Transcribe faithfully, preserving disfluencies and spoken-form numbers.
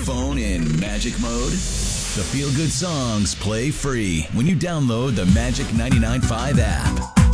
phone in magic mode? The Feel Good songs play free when you download the Magic ninety-nine point five app.